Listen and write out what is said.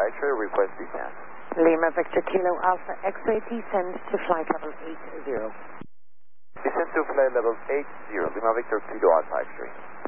X-ray, request descent. Lima Victor Kilo Alpha X-ray, descend to flight level 80. Descend to flight level 80, Lima Victor Kilo Alpha X-ray.